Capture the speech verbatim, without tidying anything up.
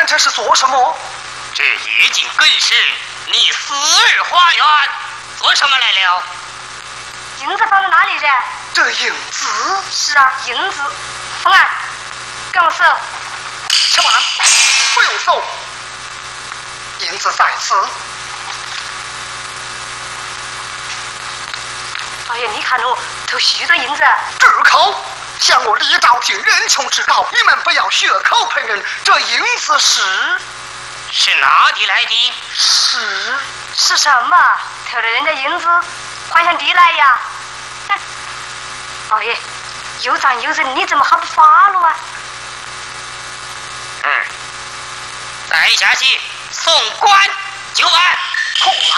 这是做什么？ 这夜景更是你私儿花园，做什么来了？ 银子放在哪里人？ 这银子？ 是啊，银子。凤儿，跟我搜。 且慢，不用搜，银子在此。 哎呀，你看哦，头虚着银子。 住口！向我李道廷人穷志高，你们不要血口喷人。这银子是是哪里来的？ 是是什么？偷了人家银子，还向地来呀？哼！老爷，有账有人，你怎么还不发了啊？ 嗯，带下去送官就完。 痛了。